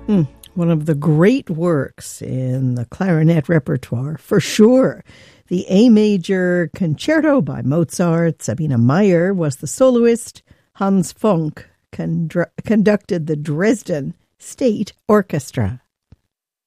One of the great works in the clarinet repertoire, for sure. The A Major Concerto by Mozart. Sabine Meyer was the soloist. Hans Funk conducted the Dresden State Orchestra.